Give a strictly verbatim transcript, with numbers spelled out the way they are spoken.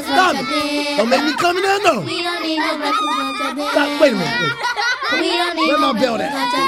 Stop it. Don't make me come in there, no. We don't need no breakfast lunch or dinner. Stop. Wait a minute. Wait. We don't need Where no my belt breakfast at? lunch